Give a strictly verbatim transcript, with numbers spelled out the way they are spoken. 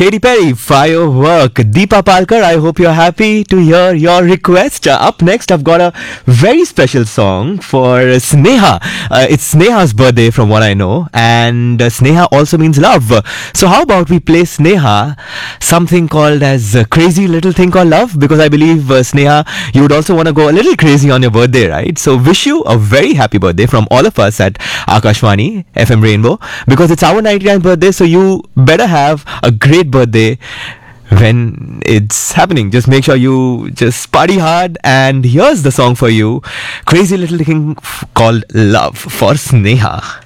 Katy Perry, Firework. Deepa Palkar, I hope you're happy to hear your request. Uh, up next, I've got a very special song for Sneha. Uh, it's Sneha's birthday from what I know, and uh, Sneha also means love. So how about we play Sneha something called as uh, Crazy Little Thing Called Love, because I believe uh, Sneha, you would also want to go a little crazy on your birthday, right? So wish you a very happy birthday from all of us at Akashvani F M Rainbow, because it's our ninety-ninth birthday, so you better have a great birthday when it's happening. Just make sure you just party hard, and here's the song for you, Crazy Little Thing Called Love for Sneha.